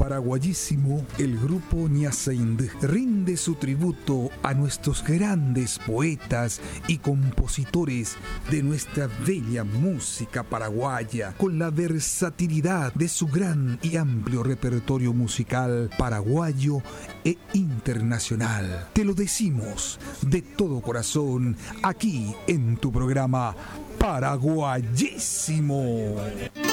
Paraguayísimo, el grupo Ñaseindh rinde su tributo a nuestros grandes poetas y compositores de nuestra bella música paraguaya, con la versatilidad de su gran y amplio repertorio musical paraguayo e internacional. Te lo decimos de todo corazón aquí en tu programa Paraguayísimo.